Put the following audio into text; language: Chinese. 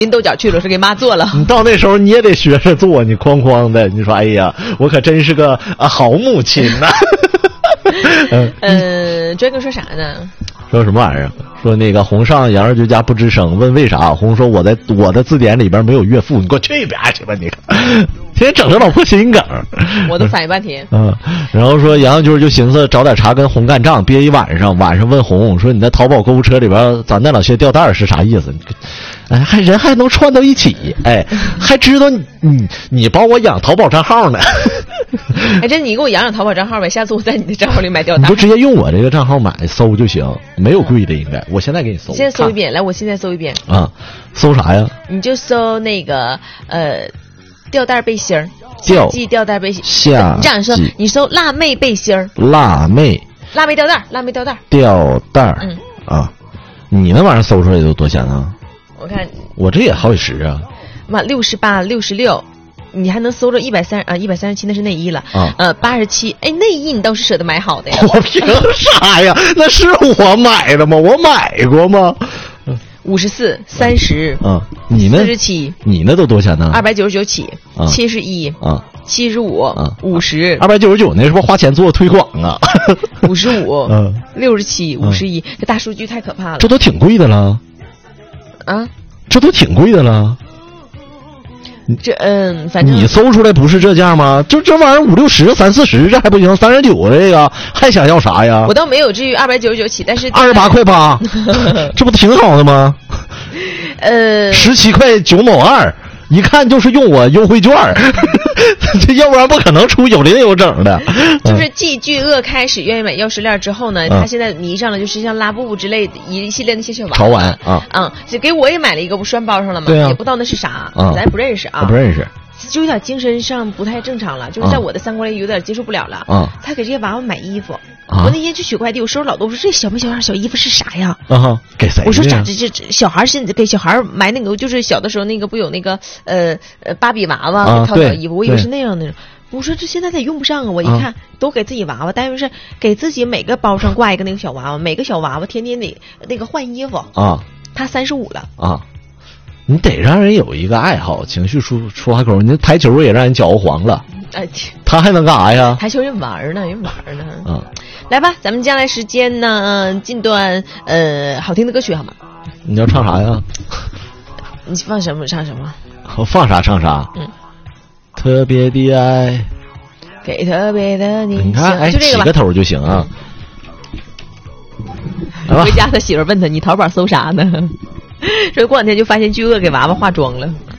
豆角去了，是给妈做了。 你到那时候你也得学着做，你哐哐的，你说哎呀，我可真是个好母亲呐。 专哥说啥呢？ 说什么玩意儿？说那个红上杨二舅家不吱声，问为啥？红说我的字典里边没有岳父，你给我去一边去吧你！天天整这老破心梗， 我都反应半天。 然后说杨二舅就寻思找点茶跟红干仗，憋一晚上问红说你在淘宝购物车里边咋那老些吊带是啥意思？哎，人还能串到一起，哎，还知道你帮我养淘宝账号呢。 哎，这你给我养淘宝账号呗，下次我在你的账号里买吊带。 你就直接用我这个账号买搜就行，没有贵的应该。我现在给你搜。 现在搜一遍，来，我现在搜一遍。 搜啥呀？ 你就搜那个吊带背心儿，夏季吊带背心。 夏你这样说，你搜辣妹背心儿。 辣妹吊带，辣妹吊带。 吊带。你那玩意儿搜出来都多钱啊？ 我看我这也好几十啊。 妈，68、66。你还能搜着137，那是内衣了87，哎，内衣你倒是舍得买好的呀。 我凭啥呀？那是我买的吗？我买过吗 ？54、30， 你呢 ？47， 你那都多钱呢 ？299起，71，75，50。 299那是不是花钱做推广啊 ？55，67、51，这大数据太可怕了。 这都挺贵的了啊！ 这都挺贵的了。 这反正你搜出来不是这价吗？就这玩意儿5、60、30、40，这还不行，39这个还想要啥呀？ 我倒没有至于299起，但是 28块8，这不挺好的吗？17块9毛2，一看就是用我优惠券这要不然不可能出有零有整的。 就是继巨鳄开始愿意买钥匙链之后呢，他现在迷上了就是像拉布布之类的一系列那些小潮玩就给我也买了一个，不拴包上了吗？也不知道那是啥，咱不认识啊， 不认识。 就有点精神上不太正常了，就是在我的三观里有点接受不了了。他给这些娃娃买衣服，我那天去取快递，我收拾老多，我说这小衣服是啥呀？ 给谁？ 我说咋这小孩是给小孩买那个，就是小的时候那个不有那个芭比娃娃套小衣服，我以为是那样的。我说这现在他也用不上啊！我一看都给自己娃娃，但是给自己每个包上挂一个那个小娃娃，每个小娃娃天天得那个换衣服他35了你得让人有一个爱好，情绪出海口。你台球也让人搅和黄了，他还能干啥呀？ 台球人玩呢。来吧，咱们将来时间呢，进段好听的歌曲好吗？ 你要唱啥呀？ 你放什么唱什么？ 我放啥唱啥。特别的爱， 给特别的你看，哎，起个头就行啊。 回家他媳妇问他：“你淘宝搜啥呢？”说过两天就发现巨鳄给娃娃化妆了。